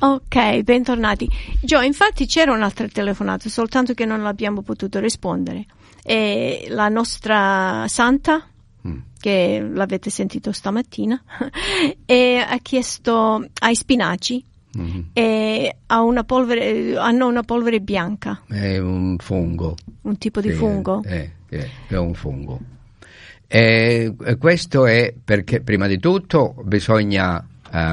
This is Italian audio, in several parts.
Ok, bentornati. Gio, infatti c'era un'altra telefonata, soltanto che non l'abbiamo potuto rispondere. E la nostra Santa, che l'avete sentito stamattina, ha chiesto ai spinaci e hanno una polvere bianca. È un fungo. Un tipo di fungo? È un fungo. E questo è perché prima di tutto bisogna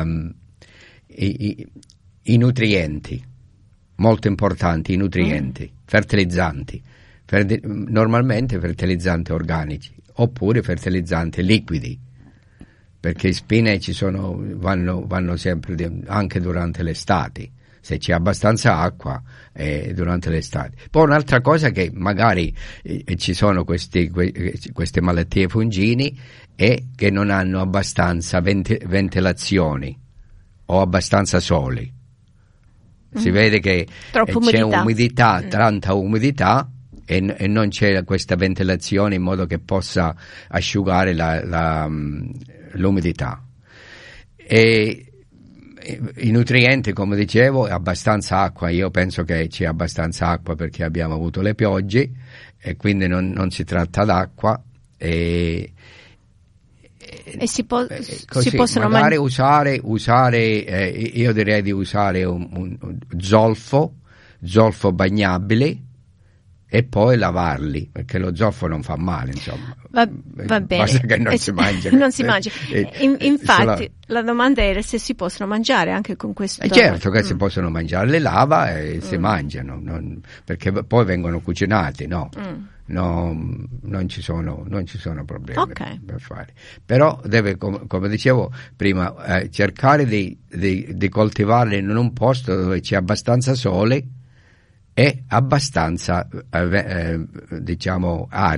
i nutrienti, molto importanti, i nutrienti, fertilizzanti, normalmente fertilizzanti organici oppure fertilizzanti liquidi, perché i spinaci vanno sempre anche durante l'estate, se c'è abbastanza acqua durante l'estate. Poi un'altra cosa che magari ci sono queste malattie fungine è che non hanno abbastanza ventilazioni o abbastanza sole. Si vede che c'è umidità, tanta umidità e non c'è questa ventilazione in modo che possa asciugare l'umidità. E i nutrienti, come dicevo, è abbastanza acqua. Io penso che c'è abbastanza acqua perché abbiamo avuto le piogge e quindi non si tratta d'acqua e si così, possono magari usare io direi di usare un zolfo bagnabile e poi lavarli, perché lo zolfo non fa male, insomma. Va bene. Basta che non si mangia. Non si mangia. Infatti la domanda era se si possono mangiare anche con questo. Certo che si possono mangiare, le lava e si mangiano, perché poi vengono cucinati, no? Non ci sono problemi per fare. Però deve, come dicevo prima, cercare di coltivarle in un posto dove c'è abbastanza sole e abbastanza diciamo aria.